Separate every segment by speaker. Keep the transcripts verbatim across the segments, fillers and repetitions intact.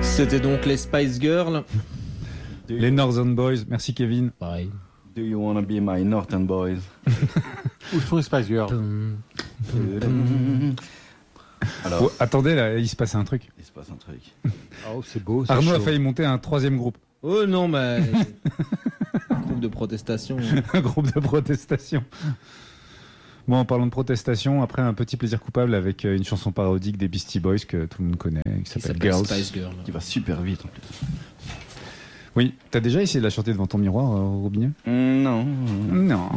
Speaker 1: C'était donc les Spice Girls.
Speaker 2: Les Northern Boys. Merci Kevin.
Speaker 1: Pareil.
Speaker 3: Do you wanna be my Northern Boys?
Speaker 4: Où sont les Spice Girls?
Speaker 3: Alors,
Speaker 2: Oh, attendez, là, il se passe un truc.
Speaker 3: il se passe un truc.
Speaker 4: Oh, c'est beau. c'est
Speaker 2: Arnaud a
Speaker 4: chaud.
Speaker 2: failli monter un troisième groupe.
Speaker 1: Oh non, mais. Groupe de protestation.
Speaker 2: Un groupe de protestation. Bon, en parlant de protestation, après un petit plaisir coupable avec euh, une chanson parodique des Beastie Boys que tout le monde connaît, qui
Speaker 1: Qui
Speaker 2: s'appelle
Speaker 1: s'appelle
Speaker 2: Girls.
Speaker 1: Spice Girl.
Speaker 3: Qui va super vite en plus.
Speaker 2: Oui, t'as déjà essayé de la chanter devant ton miroir, euh, Robinet?
Speaker 3: Mm, non.
Speaker 2: Non.
Speaker 3: Non.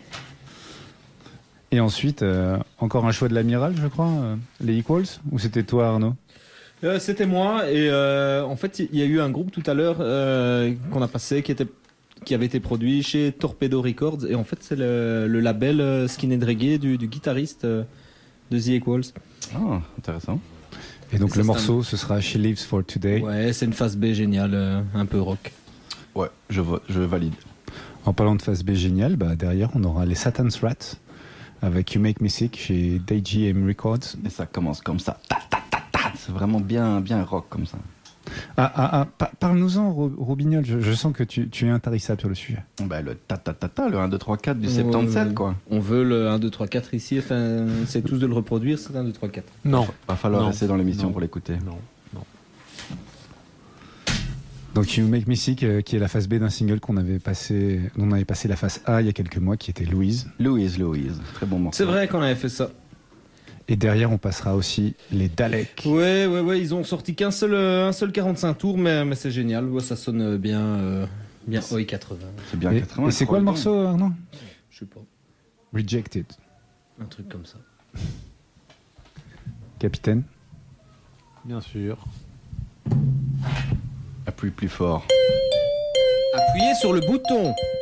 Speaker 2: Et ensuite, euh, encore un choix de l'amiral, je crois, euh, les Equals? Ou c'était toi, Arnaud?
Speaker 1: Euh, C'était moi et euh, en fait il y a eu un groupe tout à l'heure euh, qu'on a passé qui était qui avait été produit chez Torpedo Records et en fait c'est le, le label euh, Skinhead Reggae du, du guitariste euh, de The Equals.
Speaker 3: Ah, intéressant.
Speaker 2: Et donc
Speaker 1: Et ça,
Speaker 2: le
Speaker 1: c'est
Speaker 2: morceau, ce sera She Lives for Today.
Speaker 1: Ouais, c'est une phase B géniale, euh, un peu rock.
Speaker 3: Ouais, je, vo- je valide.
Speaker 2: En parlant de phase B génial, bah, derrière on aura les Satan's Rats avec You Make Me Sick chez D J M Records.
Speaker 3: Et ça commence comme ça. Ta, ta, ta, ta. C'est vraiment bien, bien rock comme ça.
Speaker 2: Ah, ah, ah, pa- parle-nous-en, Ro- Robignol, je, je sens que tu, tu es intarissable sur le sujet.
Speaker 3: Bah, le ta ta ta ta, le un, deux, trois, quatre du
Speaker 1: Ouais,
Speaker 3: soixante-dix-sept,
Speaker 1: ouais.
Speaker 3: quoi.
Speaker 1: On veut le un, deux, trois, quatre ici, enfin c'est tous de le reproduire, c'est un, deux, trois, quatre.
Speaker 4: Non.
Speaker 3: Va falloir
Speaker 4: Non.
Speaker 3: rester dans l'émission
Speaker 4: Non.
Speaker 3: pour l'écouter.
Speaker 4: Non.
Speaker 2: Donc You Make Me Sick, euh, qui est la phase B d'un single qu'on avait passé, dont on avait passé la phase A il y a quelques mois, qui était Louise.
Speaker 3: Louise, Louise. Très bon morceau.
Speaker 1: C'est vrai qu'on avait fait ça.
Speaker 2: Et derrière, on passera aussi les Daleks.
Speaker 1: Ouais, ouais, ouais, ils ont sorti qu'un seul, euh, un seul quarante-cinq tours, mais, mais c'est génial, ouais, ça sonne bien, euh, bien O I quatre-vingts.
Speaker 3: C'est bien
Speaker 2: Et,
Speaker 3: quatre-vingts.
Speaker 2: et c'est quoi le
Speaker 3: trop
Speaker 2: morceau, Arnaud?
Speaker 1: Je sais pas,
Speaker 2: Rejected.
Speaker 1: un truc comme ça.
Speaker 2: Capitaine.
Speaker 4: Bien sûr.
Speaker 3: Appuie plus fort.
Speaker 1: Appuyez sur le bouton.